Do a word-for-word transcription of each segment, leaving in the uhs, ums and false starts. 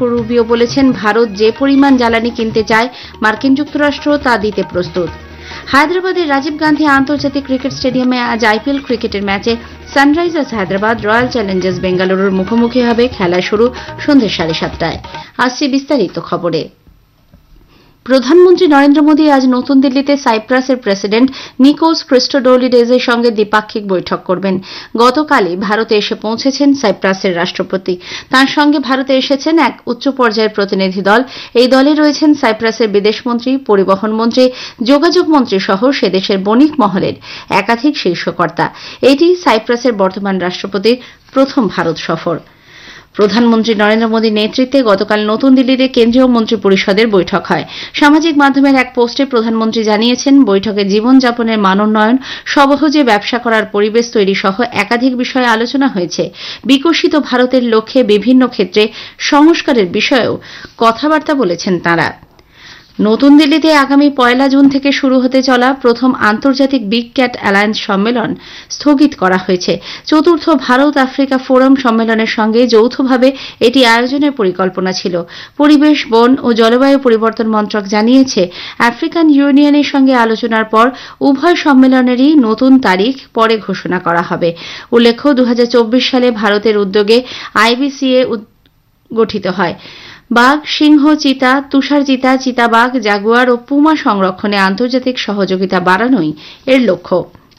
Marco Rubio বলেছেন, ভারত যে পরিমাণ জ্বালানি কিনতে চায় মার্কিন যুক্তরাষ্ট্র তা দিতে প্রস্তুত। হায়দ্রাবাদের রাজীব গান্ধী আন্তর্জাতিক ক্রিকেট স্টেডিয়ামে আজ আইপিএল ক্রিকেটের ম্যাচে সানরাইজার্স হায়দ্রাবাদ রয়্যাল চ্যালেঞ্জার্স বেঙ্গালুরুর মুখোমুখি হবে। খেলা শুরু সন্ধ্যে সাড়ে সাতটায়। আসছে বিস্তারিত খবরে। প্রধানমন্ত্রী নরেন্দ্র মোদী আজ নতুন দিল্লিতে সাইপ্রাসের প্রেসিডেন্ট নিকোস ক্রিস্টোডোলিডেজের সঙ্গে দ্বিপাক্ষিক বৈঠক করবেন। গতকালই ভারতে এসে পৌঁছেছেন সাইপ্রাসের রাষ্ট্রপতি। তাঁর সঙ্গে ভারতে এসেছেন এক উচ্চ পর্যায়ের প্রতিনিধি দল। এই দলে রয়েছেন সাইপ্রাসের বিদেশমন্ত্রী, পরিবহন মন্ত্রী, যোগাযোগ মন্ত্রী সহ সে দেশের বণিক মহলের একাধিক শীর্ষকর্তা। এটি সাইপ্রাসের বর্তমান রাষ্ট্রপতির প্রথম ভারত সফর। প্রধানমন্ত্রী নরেন্দ্র মোদীর নেতৃত্বে গতকাল নতুন দিল্লিতে কেন্দ্রীয় মন্ত্রী পরিষদের বৈঠক হয়। সামাজিক মাধ্যমের এক পোস্টে প্রধানমন্ত্রী জানিয়েছেন, বৈঠকে জীবনযাপনের মানোন্নয়ন, সহজে ব্যবসা করার পরিবেশ তৈরি সহ একাধিক বিষয়ে আলোচনা হয়েছে। বিকশিত ভারতের লক্ষ্যে বিভিন্ন ক্ষেত্রে সংস্কারের বিষয়েও কথাবার্তা বলেছেন তাঁরা। নতুন দিল্লিতে আগামী পয়লা জুন থেকে শুরু হতে চলা প্রথম আন্তর্জাতিক বিগ ক্যাট অ্যালায়েন্স সম্মেলন স্থগিত করা হয়েছে। চতুর্থ ভারত আফ্রিকা ফোরাম সম্মেলনের সঙ্গে যৌথভাবে এটি আয়োজনের পরিকল্পনা ছিল। পরিবেশ, বন ও জলবায়ু পরিবর্তন মন্ত্রক জানিয়েছে, আফ্রিকান ইউনিয়নের সঙ্গে আলোচনার পর উভয় সম্মেলনেরই নতুন তারিখ পরে ঘোষণা করা হবে। উল্লেখ্য, দু হাজার চব্বিশ সালে ভারতের উদ্যোগে আইবিসিএ গঠিত হয়। বাঘ, সিংহ, চিতা, তুষার চিতা, চিতাবাঘ, জাগুয়ার ও পুমা সংরক্ষণে আন্তর্জাতিক সহযোগিতা বাড়ানোই এর লক্ষ্য।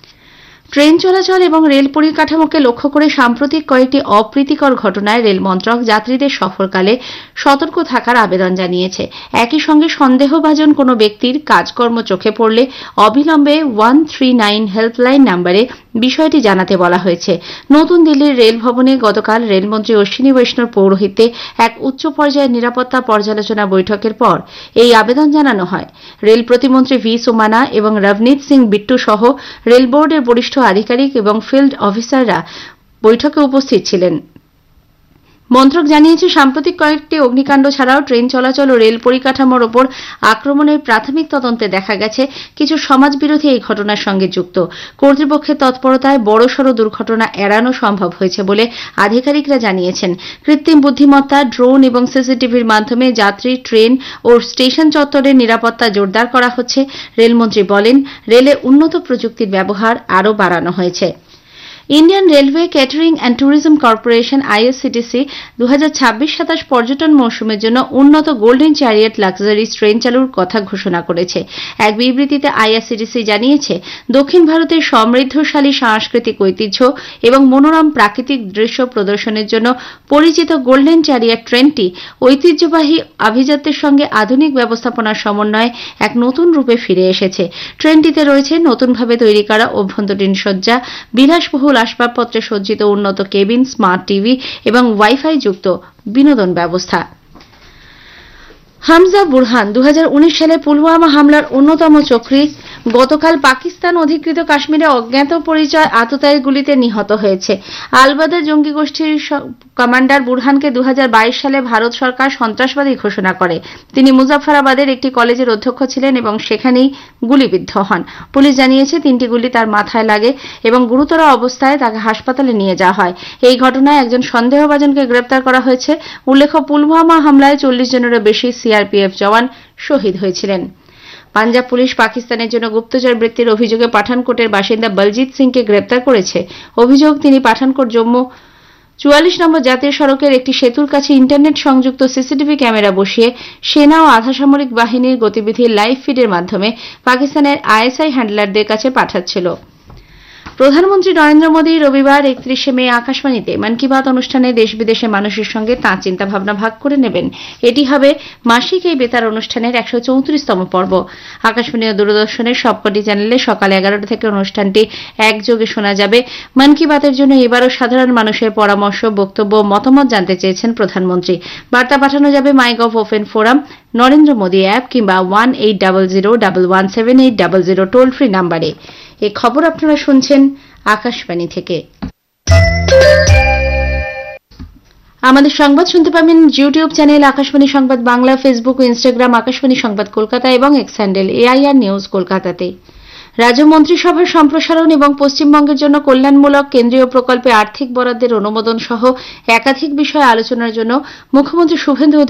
ট্রেন চলাচল এবং রেল পরিকাঠামোকে লক্ষ্য করে সাম্প্রতিক কয়েকটি অপ্রীতিকর ঘটনায় রেল মন্ত্রক যাত্রীদের সফরকালে সতর্ক থাকার আবেদন জানিয়েছে। একই সঙ্গে সন্দেহভাজন কোনো ব্যক্তির কাজকর্ম চোখে পড়লে অবিলম্বে ওয়ান থ্রি নাইন হেল্পলাইন নম্বরে বিষয়টি জানাতে বলা হয়েছে। নতুন দিল্লির রেল ভবনে গতকাল রেলমন্ত্রী অশ্বিনী বৈষ্ণব পৌরোহিত্যে এক উচ্চ পর্যায়ের নিরাপত্তা পর্যালোচনা বৈঠকের পর এই আবেদন জানানো হয়। রেল প্রতিমন্ত্রী ভি সোমানা এবং রবনীত সিং বিট্টু সহ রেল বোর্ডের বরিষ্ঠ আধিকারিক এবং ফিল্ড অফিসাররা বৈঠকে উপস্থিত ছিলেন। মন্ত্রক জানিয়েছে, সাম্প্রতিক কয়েকটি অগ্নিকাণ্ড ছাড়াও ট্রেন চলাচল ও রেল পরিকাঠামোর ওপর আক্রমণের প্রাথমিক তদন্তে দেখা গেছে কিছু সমাজবিরোধী এই ঘটনার সঙ্গে যুক্ত। কর্তৃপক্ষের তৎপরতায় বড়সড় দুর্ঘটনা এড়ানো সম্ভব হয়েছে বলে আধিকারিকরা জানিয়েছেন। কৃত্রিম বুদ্ধিমত্তা, ড্রোন এবং সিসিটিভির মাধ্যমে যাত্রী, ট্রেন ও স্টেশন চত্বরের নিরাপত্তা জোরদার করা হচ্ছে। রেলমন্ত্রী বলেন, রেলে উন্নত প্রযুক্তির ব্যবহার আরও বাড়ানো হয়েছে। Indian railway catering and tourism corporation আইএসসিটিসি দু হাজার ছাব্বিশ সাতাশ পর্যটন মৌসুমের জন্য উন্নত গোল্ডেন চ্যারিয়ট লাক্সারি ট্রেন চালুর কথা ঘোষণা করেছে। এক বিবৃতিতে আইআরসিটিসি জানিয়েছে, দক্ষিণ ভারতের সমৃদ্ধশালী সাংস্কৃতিক ঐতিহ্য এবং মনোরম প্রাকৃতিক দৃশ্য প্রদর্শনের জন্য পরিচিত গোল্ডেন চ্যারিয়ট ট্রেনটি ঐতিহ্যবাহী আভিজাত্যের সঙ্গে আধুনিক ব্যবস্থাপনার সমন্বয়ে এক নতুন রূপে ফিরে এসেছে। ট্রেনটিতে রয়েছে নতুনভাবে তৈরি করা অভ্যন্তরীণ সজ্জা, বিলাসবহুল আসবাবপত্রে সজ্জিত উন্নত কেবিন, স্মার্ট টিভি এবং ওয়াইফাই যুক্ত বিনোদন ব্যবস্থা। হামজা বুরহান দু হাজার উনিশ সালে পুলওয়ামা হামলার অন্যতম চক্রী গতকাল পাকিস্তান অধিকৃত কাশ্মীরে অজ্ঞাত পরিচয় আততায়ীর গুলিতে নিহত হয়েছে। আলবাদা জঙ্গি গোষ্ঠীর কমান্ডার বুরহানকে দু হাজার বাইশ সালে ভারত সরকার সন্ত্রাসবাদী ঘোষণা করে। তিনি মুজাফফরাবাদের একটি কলেজের অধ্যক্ষ ছিলেন এবং সেখানেই গুলিবিদ্ধ হন। পুলিশ জানিয়েছে, তিনটি গুলি তার মাথায় লাগে এবং গুরুতর অবস্থায় তাকে হাসপাতালে নিয়ে যাওয়া হয়। এই ঘটনায় একজন সন্দেহভাজনকে গ্রেপ্তার করা হয়েছে। উল্লেখ্য, পুলওয়ামা হামলায় চল্লিশ জনেরও বেশি সিআরপিএফ জওয়ান শহীদ হয়েছিলেন। পাঞ্জাব পুলিশ পাকিস্তানের জন্য গুপ্তচর বৃত্তির অভিযোগে পাঠানকোটের বাসিন্দা বলজিৎ সিংকে গ্রেপ্তার করেছে। অভিযোগ, তিনি পাঠানকোট জম্মু চুয়াল্লিশ নম্বর জাতীয় সড়কের একটি সেতুর কাছে ইন্টারনেট সংযুক্ত সিসিটিভি ক্যামেরা বসিয়ে সেনা ও আধাসামরিক বাহিনীর গতিবিধির লাইভ ফিডের মাধ্যমে পাকিস্তানের আইএসআই হ্যান্ডলারদের কাছে পাঠাচ্ছিল। প্রধানমন্ত্রী নরেন্দ্র মোদী রবিবার একত্রিশে মে আকাশবাণীতে মন কি বাত অনুষ্ঠানে দেশ বিদেশের মানুষের সঙ্গে তাঁর চিন্তাভাবনা ভাগ করে নেবেন। এটি হবে মাসিক এই বেতার অনুষ্ঠানের একশো চৌত্রিশতম পর্ব। আকাশবাণী ও দূরদর্শনের সবকটি চ্যানেলে সকাল এগারোটা থেকে অনুষ্ঠানটি একযোগে শোনা যাবে। মন কি বাতের জন্য এবারও সাধারণ মানুষের পরামর্শ, বক্তব্য, মতামত জানতে চেয়েছেন প্রধানমন্ত্রী। বার্তা পাঠানো যাবে MyGov open forum, Narendra Modi app কিংবা one eight double zero double one seven eight double zero toll free নাম্বারে। এই খবর আপনারা শুনছেন আকাশবাণী থেকে। আমাদের সংবাদ শুনতে পাবেন ইউটিউব চ্যানেল আকাশবাণী সংবাদ বাংলা, ফেসবুক ও ইনস্টাগ্রাম আকাশবাণী সংবাদ কলকাতা এবং এক্স হ্যান্ডেল এআইআর নিউজ কলকাতাতে। রাজ্য মন্ত্রিসভার সম্প্রসারণ এবং পশ্চিমবঙ্গের জন্য কল্যাণমূলক কেন্দ্রীয় প্রকল্পে আর্থিক বরাদ্দের অনুমোদন সহ একাধিক বিষয়ে আলোচনার জন্য মুখ্যমন্ত্রী শুভেন্দু